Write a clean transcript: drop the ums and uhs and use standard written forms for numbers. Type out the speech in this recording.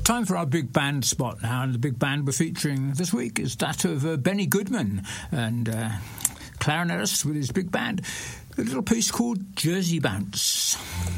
Time for our big band spot now, and the big band we're featuring this week is that of Benny Goodman and clarinetist with his big band, a little piece called Jersey Bounce.